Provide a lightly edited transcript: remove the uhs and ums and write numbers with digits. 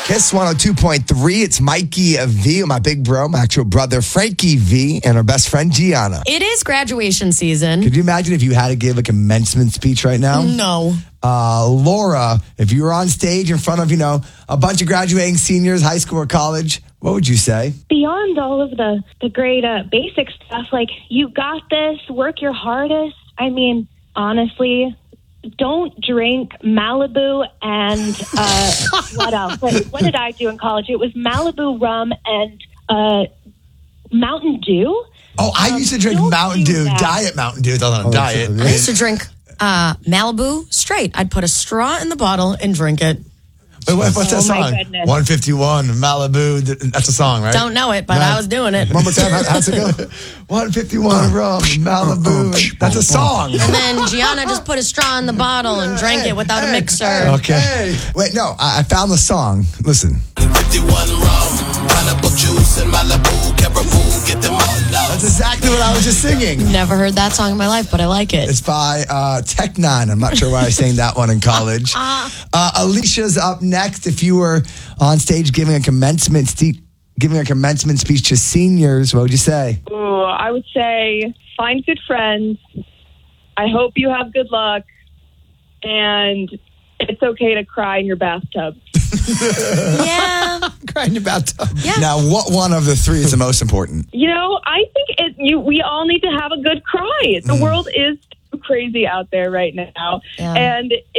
Kiss 102.3. It's Mikey V, my big bro, my actual brother Frankie V, and our best friend Gianna. It is graduation season. Could you imagine if you had to give a commencement speech right now? No. Laura, if you were on stage in front of, a bunch of graduating seniors, high school or college, what would you say? Beyond all of the great basic stuff, like, you got this, work your hardest. I mean, honestly, don't drink Malibu and what else? What did I do in college? It was Malibu rum and Mountain Dew. Oh, I used to drink Mountain Dew, Diet Mountain Dew. It's on a diet. I used to drink Malibu straight. I'd put a straw in the bottle and drink it. Wait, what's that song? 151 Malibu. That's a song, right? Don't know it, but I was doing it. One more time. How's it go? 151 rum, Malibu. That's a song. And then Gianna just put a straw in the bottle and drank it without a mixer. Okay. Wait, no, I found the song. Listen. 51 rum, Malibu juice and Malibu, Caribou, get them all out. That's exactly what I was just singing. Never heard that song in my life, but I like it. It's by Tech Nine. I'm not sure why I sang that one in college. Alicia's up next. If you were on stage giving a commencement speech to seniors, what would you say? Ooh, I would say find good friends. I hope you have good luck, and it's okay to cry in your bathtub. Yeah. Cry in your bathtub. Yeah. Now, what one of the three is the most important? I think we all need to have a good cry. The world is crazy out there right now. Yeah. And